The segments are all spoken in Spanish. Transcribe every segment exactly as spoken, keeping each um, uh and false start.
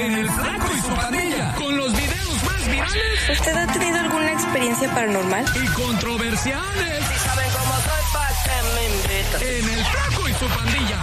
en El Flaco y su Pandilla, con los videos más virales. ¿Usted ha tenido alguna experiencia paranormal? Y controversiales. Si saben cómo soy, ¿pa' qué me invitan? En El Flaco y su Pandilla.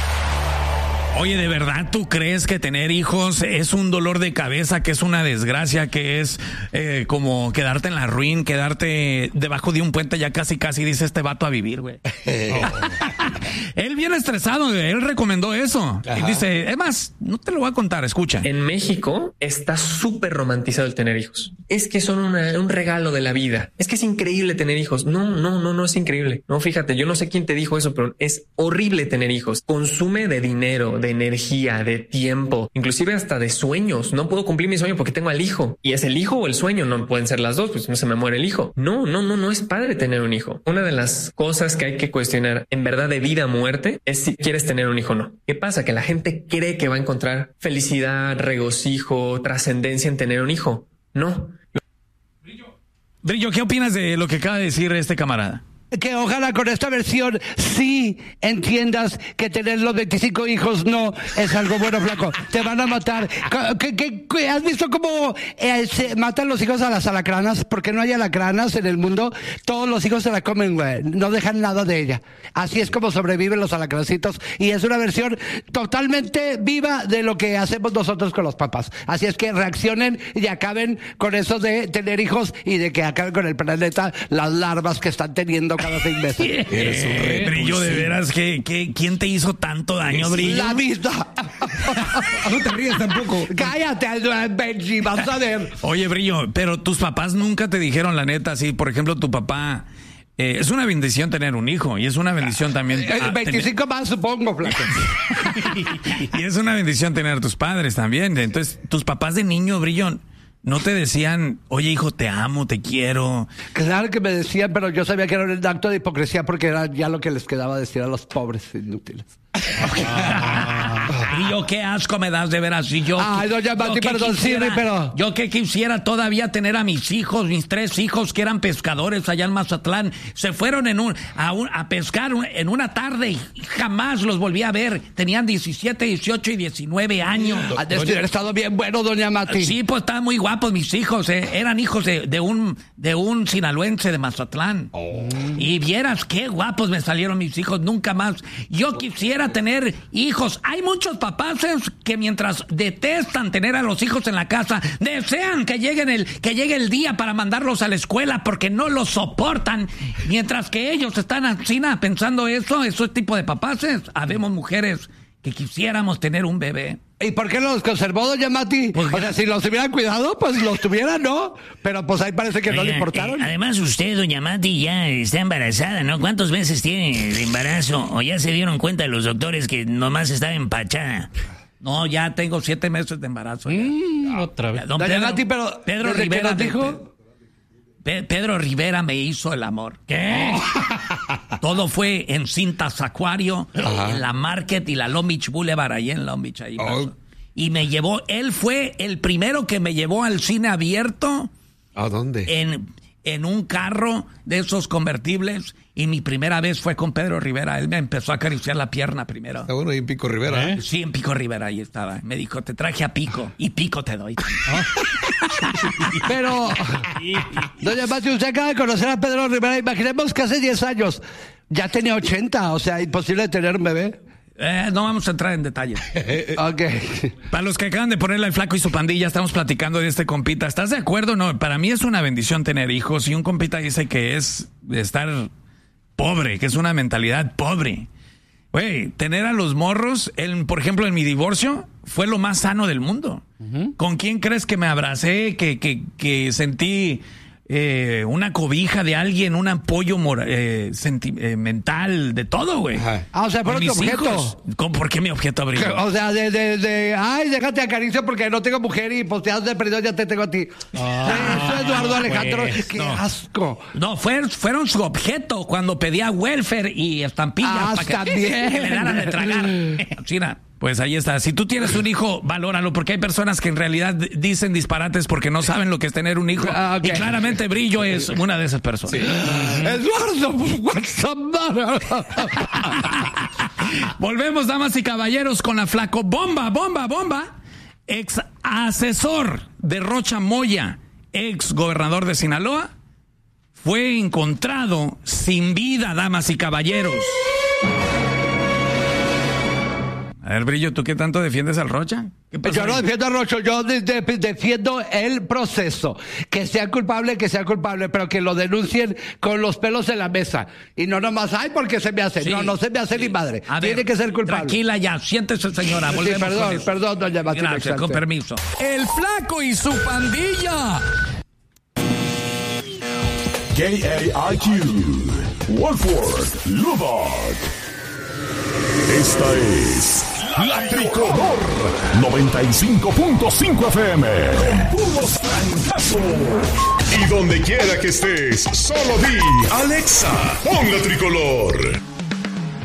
Oye, ¿de verdad tú crees que tener hijos es un dolor de cabeza, que es una desgracia, que es eh, como quedarte en la ruin, quedarte debajo de un puente, ya casi casi dice este vato a vivir, güey? Oh. Él viene estresado, él recomendó eso. Ajá. Y dice, es más, no te lo voy a contar, escucha. En México está súper romantizado el tener hijos. Es que son una, un regalo de la vida. Es que es increíble tener hijos. No, no, no, no es increíble. No, fíjate, yo no sé quién te dijo eso, pero es horrible tener hijos. Consume de dinero, de energía, de tiempo, inclusive hasta de sueños. No puedo cumplir mi sueño porque tengo al hijo. ¿Y es el hijo o el sueño? No pueden ser las dos, pues no se me muere el hijo. No, no, no, no es padre tener un hijo. Una de las cosas que hay que cuestionar en verdad de vida o muerte es si quieres tener un hijo o no. ¿Qué pasa? Que la gente cree que va a encontrar felicidad, regocijo, trascendencia en tener un hijo. No. Brillo. Brillo, ¿qué opinas de lo que acaba de decir este camarada? Que ojalá con esta versión sí entiendas que tener los veinticinco hijos no es algo bueno, flaco. Te van a matar. ¿Qué, qué, qué, ¿Has visto cómo eh, se matan los hijos a las alacranas? Porque no hay alacranas en el mundo. Todos los hijos se la comen, güey. No dejan nada de ella. Así es como sobreviven los alacrancitos. Y es una versión totalmente viva de lo que hacemos nosotros con los papás. Así es que reaccionen y acaben con eso de tener hijos y de que acaben con el planeta las larvas que están teniendo cada seis meses. Eres un eh, Brillo, de veras, ¿qué, qué, ¿quién te hizo tanto daño, Brillo? La vida. No te ríes tampoco. Cállate, Benji, vas a ver. Oye, Brillo, pero tus papás nunca te dijeron la neta, sí, por ejemplo, tu papá... Eh, es una bendición tener un hijo y es una bendición también... Ah, veinticinco tener... más, supongo, flaco. Y es una bendición tener tus padres también. Entonces, tus papás de niño, Brillo... ¿No te decían, oye, hijo, te amo, te quiero? Claro que me decían, pero yo sabía que era un acto de hipocresía porque era ya lo que les quedaba decir a los pobres inútiles. Y yo qué asco me das de veras. Y yo, Ay, doña Mati, perdón, quisiera, sí, pero... Yo que quisiera todavía tener a mis hijos, mis tres hijos que eran pescadores allá en Mazatlán. Se fueron en un, a, un, a pescar en una tarde y jamás los volví a ver. Tenían diecisiete, dieciocho y diecinueve años. Ha de haber estado bien bueno, doña Mati. Sí, pues estaban muy guapos mis hijos. Eh. Eran hijos de, de, un, de un sinaloense de Mazatlán. Oh. Y vieras qué guapos me salieron mis hijos. Nunca más. Yo quisiera tener hijos. Hay muchos papás que mientras detestan tener a los hijos en la casa, desean que lleguen el que llegue el día para mandarlos a la escuela porque no los soportan, mientras que ellos están así pensando eso. Ese tipo de papás. Habemos mujeres que quisiéramos tener un bebé. ¿Y por qué los conservó, doña Mati? Pues, o sea, si los hubieran cuidado, pues los tuvieran, ¿no? Pero pues ahí parece que Oiga, no le importaron. Eh, además, usted, doña Mati, ya está embarazada, ¿no? ¿Cuántos meses tiene de embarazo? ¿O ya se dieron cuenta los doctores que nomás estaba empachada? No, ya tengo siete meses de embarazo. Sí, otra vez. Don doña Pedro, Mati, pero... Pedro Rivera dijo... Pe- Pedro Rivera me hizo el amor. ¿Qué? Todo fue en Cintas Acuario, Ajá. en la Market y la Long Beach Boulevard, ahí en Long Beach. Ahí oh. Y me llevó, él fue el primero que me llevó al cine abierto. ¿A dónde? En, en un carro de esos convertibles. Y mi primera vez fue con Pedro Rivera. Él me empezó a acariciar la pierna primero. Está bueno, ahí en Pico Rivera. ¿Eh? Sí, en Pico Rivera, ahí estaba. Me dijo, te traje a Pico. Y Pico te doy. ¿No? Pero, doña Mati, usted acaba de conocer a Pedro Rivera. Imaginemos que hace diez años ya tenía ochenta. O sea, imposible tener un bebé. Eh, no vamos a entrar en detalles. Ok. Para los que acaban de ponerle al Flaco y su Pandilla, estamos platicando de este compita. ¿Estás de acuerdo? No, para mí es una bendición tener hijos. Y un compita dice que es estar pobre, que es una mentalidad pobre. Güey, tener a los morros, el, por ejemplo, en mi divorcio, fue lo más sano del mundo. Uh-huh. ¿Con quién crees que me abracé, que, que, que sentí eh, una cobija de alguien, un apoyo moral, eh, senti- eh, mental, de todo, güey? Ah, o sea, por tu objeto. ¿Cómo, ¿Por qué mi objeto abrigo? O sea, de, de, de, ay, déjate acaricio porque no tengo mujer y pues te has de perdido, ya te tengo a ti. Ah, eso, Eduardo Alejandro, pues, qué no. asco. No, fue, fueron su objeto cuando pedía welfare y estampillas ah, para que, que le daran de tragar. China. Pues ahí está. Si tú tienes un hijo, valóralo, porque hay personas que en realidad dicen disparates porque no saben lo que es tener un hijo. Ah, okay. Y claramente Brillo es una de esas personas. Sí. Eduardo, WhatsApp. Volvemos, damas y caballeros, con la Flaco Bomba, bomba, bomba. ex asesor de Rocha Moya, ex gobernador de Sinaloa, fue encontrado sin vida, damas y caballeros. A ver, Brillo, ¿tú qué tanto defiendes al Rocha? ¿Qué pasó Yo ahí? no defiendo a Rocha, yo de- de- defiendo el proceso. Que sea culpable, que sea culpable, pero que lo denuncien con los pelos en la mesa. Y no nomás, ay, porque se me hace. Sí, no, no se me hace sí. ni madre. A ver, Tiene que ser culpable. Tranquila ya, siéntese, señora. Sí, Volvemos con perdón, eso. perdón, doña Martina Gracias, con Exante. permiso. El Flaco y su pandilla. K A I Q, Wolford, Lubbock. Esta es La Tricolor noventa y cinco punto cinco F M. Con puros francazos. Y donde quiera que estés, solo di Alexa, pon La Tricolor.